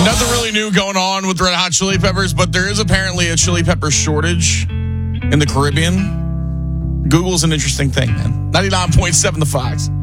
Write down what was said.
Nothing really new going on with Red Hot Chili Peppers, but there is apparently a chili pepper shortage in the Caribbean. Google's an interesting thing, man. 99.7 The Fox.